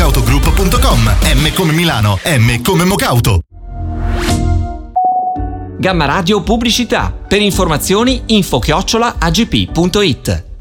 mocautogroup.com. M come Milano, M come Mocauto. Gamma Radio Pubblicità. Per informazioni info@agp.it.